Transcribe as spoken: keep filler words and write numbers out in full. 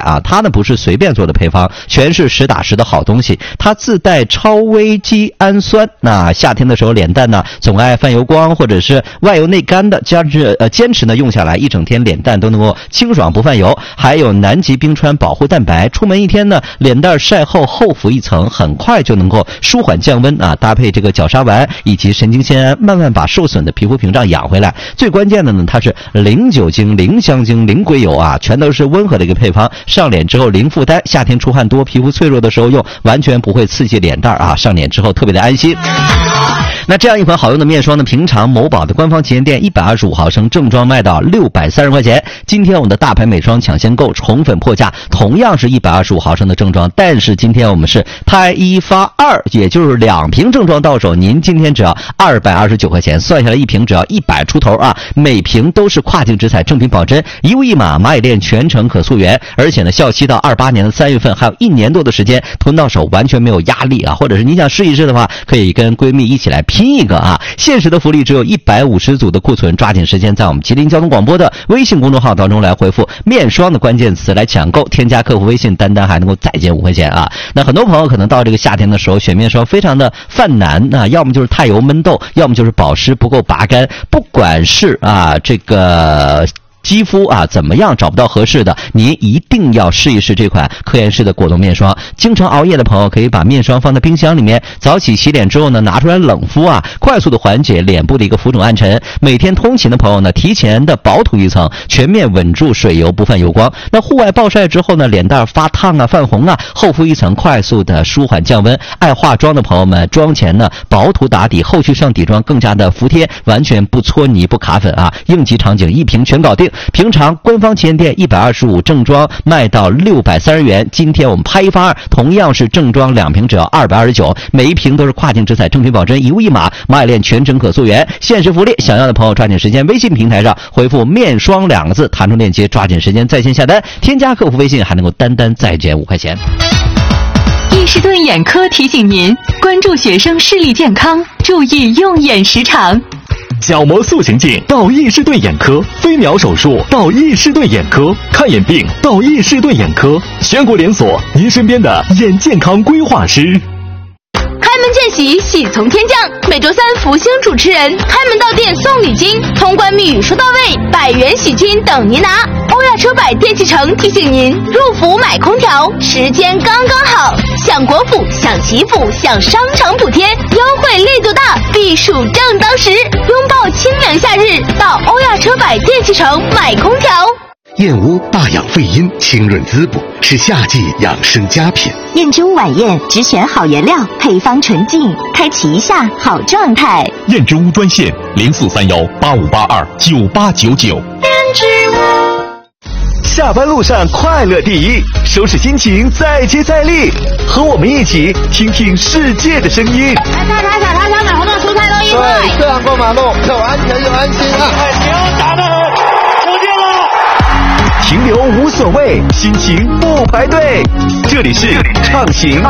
啊，它呢不是随便做的配方，全是实打实的好东西。它自带超微基氨酸，那夏天的时候脸蛋呢总爱泛油光或者是外油内干的，加之呃坚持呢用下来一整天脸蛋都能够清爽不泛油。还有南极冰川保护蛋白，出门一天呢脸蛋晒后厚敷一层，很快就能够舒缓降温啊。搭配这个角鲨烷以及神经酰胺，慢慢把受损的皮肤屏障养回来。最关键的呢，它是零酒精、零香精、零硅油啊，全都是温和的一个配方。上脸之后零负担，夏天出汗多、皮肤脆弱的时候用，完全不会刺激脸蛋啊。上脸之后特别的安心。那这样一款好用的面霜呢，平常某宝的官方旗舰店一百二十五毫升正装卖到六百三十块钱。今天我们的大牌美妆抢先购宠粉破价，同样是一百二十五毫升的正装，但是今天我们是拍一发二，也就是两瓶正装到手，您今天只要二百二十九块钱，算下来一瓶只要一百出头啊！每瓶都是跨境直采正品保真，一物一码，蚂蚁链全程可溯源，而且呢，效期到二八年的三月份，还有一年多的时间，囤到手完全没有压力啊！或者是你想试一试的话，可以跟闺蜜一起来拼一个啊！限时的福利只有一百五十组的库存，抓紧时间在我们吉林交通广播的微信公众号当中来回复面霜的关键词来抢购，添加客服微信，单单还能够再减五块钱啊！那很多朋友可能到这个夏天的时候选面霜非常的犯难啊，要么就是太油闷痘，要么就是保湿不够拔干，不管是啊这个肌肤啊怎么样找不到合适的，您一定要试一试这款科颜氏的果冻面霜。经常熬夜的朋友可以把面霜放在冰箱里面，早起洗脸之后呢拿出来冷敷啊，快速的缓解脸部的一个浮肿暗沉。每天通勤的朋友呢，提前的薄涂一层，全面稳住水油不泛油光。那户外暴晒之后呢，脸蛋发烫啊泛红啊，厚敷一层，快速的舒缓降温。爱化妆的朋友们，妆前呢薄涂打底，后续上底妆更加的服帖，完全不搓泥不卡粉啊，应急场景一瓶全搞定。平常官方旗舰店一百二十五正装卖到六百三十元，今天我们拍一发二，同样是正装两瓶只要二百二十九，每一瓶都是跨境直采正品保真，一物一码，蚂蚁链全程可溯源，限时福利，想要的朋友抓紧时间微信平台上回复面霜两个字，弹出链接，抓紧时间在线下单，添加客服微信还能够单单再减五块钱。 伊士顿眼科提醒您关注学生视力健康，注意用眼时长。 角膜塑形镜到伊士顿眼科，飞秒手术到伊士顿眼科，看眼病到伊士顿眼科，全国连锁，您身边的眼健康规划师。 开门见喜，喜从天降。每周三福星主持人开门到店送礼金，通关密语说到位，百元喜金等您拿。欧亚车百电器城提醒您，入伏买空调时间刚刚好，享国府，享祈福，享商场补贴，优惠力度大，避暑正当时。拥抱清凉夏日，到欧亚车百电器城买空调。 燕窝大养肺阴，清润滋补，是夏季养生佳品。 燕之屋晚宴只选好原料，配方纯净，开启一下好状态。 燕之屋专线零四三幺八五八二九八九九。 燕之屋。 下班路上快乐第一，收拾心情再接再厉，和我们一起听听世界的声音。 来大茶小茶小买红豆蔬菜都一块。 对，这样过马路又安全又安心啊！ 牛打得很，出界了。 停留无所谓，心情不排队，这里是畅行